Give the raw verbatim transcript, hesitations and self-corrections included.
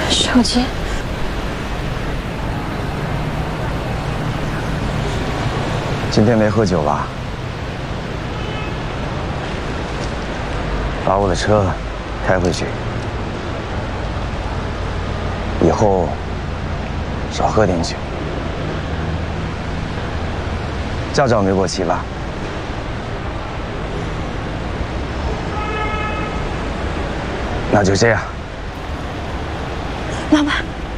手机。 今天没喝酒吧？把我的车开回去，以后少喝点酒。驾照没过期吧？那就这样。 老板。